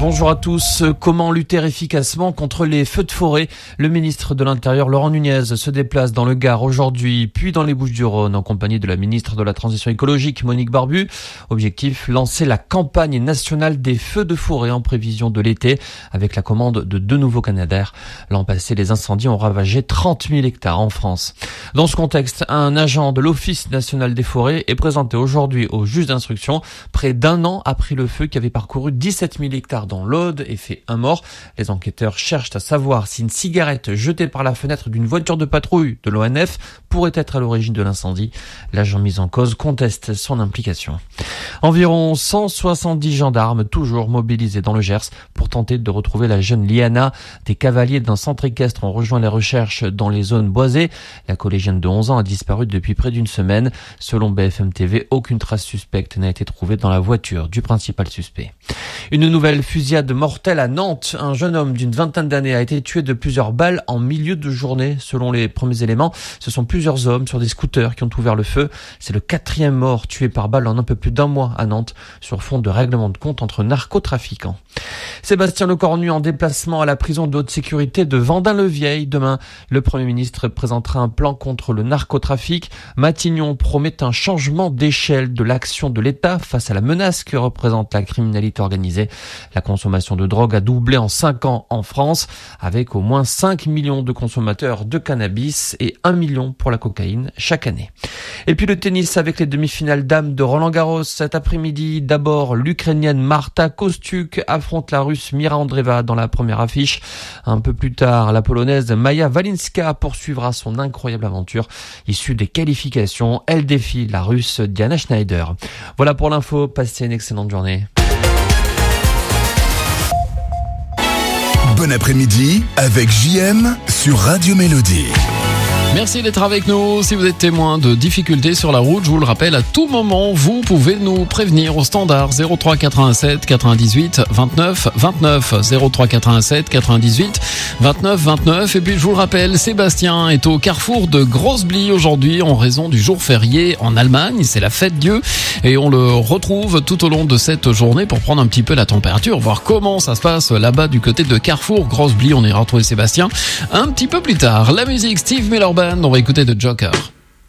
Bonjour à tous. Comment lutter efficacement contre les feux de forêt ? Le ministre de l'Intérieur, Laurent Nunez, se déplace dans le Gard aujourd'hui, puis dans les Bouches-du-Rhône, en compagnie de la ministre de la Transition écologique, Monique Barbu. Objectif, lancer la campagne nationale des feux de forêt en prévision de l'été, avec la commande de 2 nouveaux Canadair. L'an passé, les incendies ont ravagé 30 000 hectares en France. Dans ce contexte, un agent de l'Office national des forêts est présenté aujourd'hui au juge d'instruction, près d'un an après le feu qui avait parcouru 17 000 hectares dans l'Aude et fait un mort. Les enquêteurs cherchent à savoir si une cigarette jetée par la fenêtre d'une voiture de patrouille de l'ONF pourrait être à l'origine de l'incendie. L'agent mis en cause conteste son implication. Environ 170 gendarmes toujours mobilisés dans le Gers pour tenter de retrouver la jeune Liana. Des cavaliers d'un centre équestre ont rejoint les recherches dans les zones boisées. La collégienne de 11 ans a disparu depuis près d'une semaine. Selon BFM TV, aucune trace suspecte n'a été trouvée dans la voiture du principal suspect. Une nouvelle fusillade mortelle à Nantes. Un jeune homme d'une vingtaine d'années a été tué de plusieurs balles en milieu de journée. Selon les premiers éléments, ce sont plusieurs hommes sur des scooters qui ont ouvert le feu. C'est le 4e mort tué par balle en un peu plus d'un mois à Nantes, sur fond de règlement de compte entre narcotrafiquants. Sébastien Lecornu en déplacement à la prison de haute sécurité de Vendin-le-Vieil. Demain, le Premier ministre présentera un plan contre le narcotrafic. Matignon promet un changement d'échelle de l'action de l'État face à la menace que représente la criminalité organisée. La consommation de drogue a doublé en 5 ans en France, avec au moins 5 millions de consommateurs de cannabis et 1 million pour la cocaïne chaque année. Et puis le tennis avec les demi-finales dames de Roland-Garros cet après-midi. D'abord, l'Ukrainienne Marta Kostyuk affronte la Russe Mira Andreeva dans la première affiche. Un peu plus tard, la Polonaise Maja Walinska poursuivra son incroyable aventure. Issue des qualifications, elle défie la Russe Diana Schneider. Voilà pour l'info, passez une excellente journée. Bon après-midi avec JM sur Radio Mélodie. Merci d'être avec nous. Si vous êtes témoin de difficultés sur la route, je vous le rappelle, à tout moment, vous pouvez nous prévenir au standard 03 87 98 29 29. 03 87 98 29 29. Et puis, je vous le rappelle, Sébastien est au carrefour de Grossbly aujourd'hui en raison du jour férié en Allemagne. C'est la fête Dieu. Et on le retrouve tout au long de cette journée pour prendre un petit peu la température, voir comment ça se passe là-bas du côté de Carrefour Grossbly. On ira retrouver Sébastien un petit peu plus tard. La musique, Steve Miller Band, on va écouter The Joker.